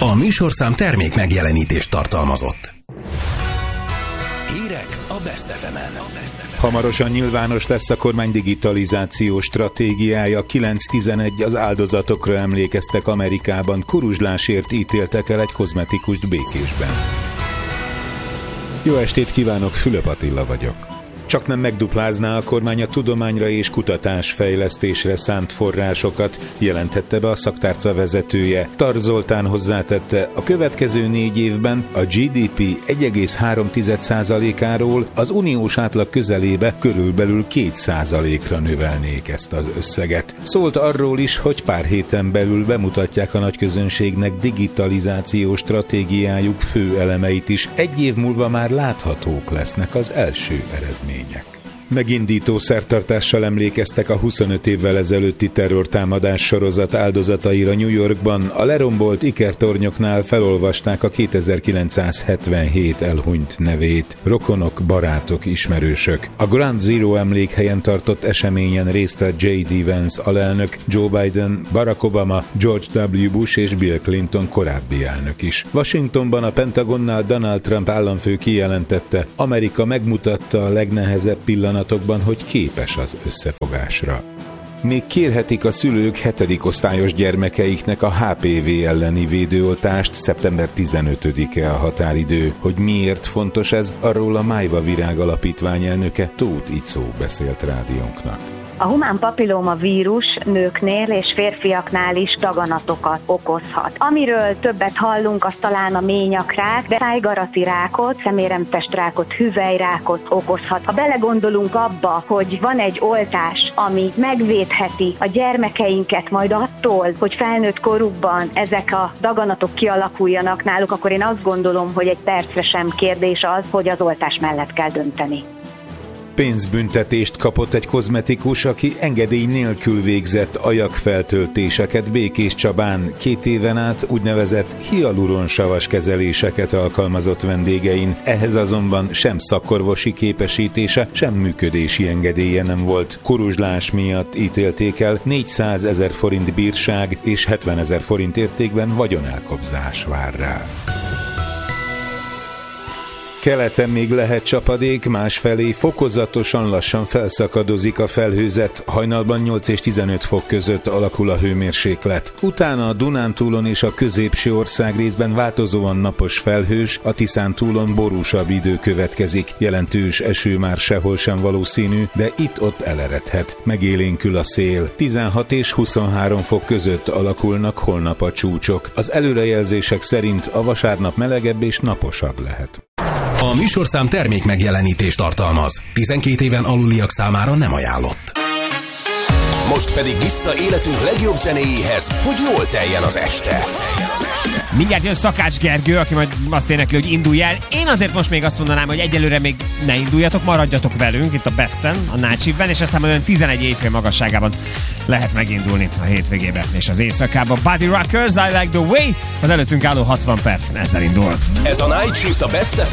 A műsorszám termék megjelenítést tartalmazott. Hírek a Best FM-en. Hamarosan nyilvános lesz a kormány digitalizációs stratégiája. 9-11 az áldozatokra emlékeztek Amerikában. Kuruzslásért ítéltek el egy kozmetikust Békésben. Jó estét kívánok, Fülöp Attila vagyok. Csak nem megduplázná a kormány a tudományra és kutatásfejlesztésre szánt forrásokat, jelentette be a szaktárca vezetője. Tar Zoltán hozzátette, a következő 4 évben a GDP 1,3%-áról az uniós átlag közelébe körülbelül 2%-ra növelnék ezt az összeget. Szólt arról is, hogy pár héten belül bemutatják a nagyközönségnek digitalizációs stratégiájuk fő elemeit is. 1 év múlva már láthatók lesznek az első eredmények. Megindító szertartással emlékeztek a 25 évvel ezelőtti terrortámadás sorozat áldozataira New Yorkban. A lerombolt ikertornyoknál felolvasták a 2977 elhunyt nevét. Rokonok, barátok, ismerősök. A Ground Zero emlékhelyen tartott eseményen részt a J.D. Vance alelnök, Joe Biden, Barack Obama, George W. Bush és Bill Clinton korábbi elnök is. Washingtonban a Pentagonnál Donald Trump államfő kijelentette, Amerika megmutatta a legnehezebb pillanatokban, hogy képes az összefogásra. Még kérhetik a szülők 7. osztályos gyermekeiknek a HPV elleni védőoltást, szeptember 15-e a határidő. Hogy miért fontos ez, arról a Májva Virág Alapítvány elnöke Tóth Icó beszélt rádiónknak. A humán papillóma vírus nőknél és férfiaknál is daganatokat okozhat. Amiről többet hallunk, az talán a ményakrák, de szájgarati rákot, szeméremtestrákot, hüvelyrákot okozhat. Ha belegondolunk abba, hogy van egy oltás, ami megvédheti a gyermekeinket majd attól, hogy felnőtt korukban ezek a daganatok kialakuljanak náluk, akkor én azt gondolom, hogy egy percre sem kérdés az, hogy az oltás mellett kell dönteni. Pénzbüntetést kapott egy kozmetikus, aki engedély nélkül végzett ajakfeltöltéseket Békéscsabán. 2 éven át úgynevezett hialuronsavas kezeléseket alkalmazott vendégein. Ehhez azonban sem szakorvosi képesítése, sem működési engedélye nem volt. Kuruzslás miatt ítélték el, 400 000 forint bírság és 70 000 forint értékben vagyonelkobzás vár rá. Keleten még lehet csapadék, másfelé fokozatosan lassan felszakadozik a felhőzet, hajnalban 8 és 15 fok között alakul a hőmérséklet. Utána a Dunántúlon és a középső országrészben változóan napos felhős, a Tiszántúlon borúsabb idő következik. Jelentős eső már sehol sem valószínű, de itt-ott eleredhet. Megélénkül a szél. 16 és 23 fok között alakulnak holnap a csúcsok. Az előrejelzések szerint a vasárnap melegebb és naposabb lehet. A műsorszám termék megjelenítést tartalmaz. 12 éven aluliak számára nem ajánlott. Most pedig vissza életünk legjobb zenéjéhez, hogy jól teljen az este. Mindjárt jön Szakács Gergő, aki majd azt énekli, hogy indulj el. Én azért most még azt mondanám, hogy egyelőre még ne induljatok, maradjatok velünk itt a Besten, a Night Shiftben, és aztán majd 11 éjfél magasságában lehet megindulni a hétvégébe és az éjszakában. Body Rockers, I Like the Way, az előttünk álló 60 perc, ezzel indul. Ez a Night Shift a Best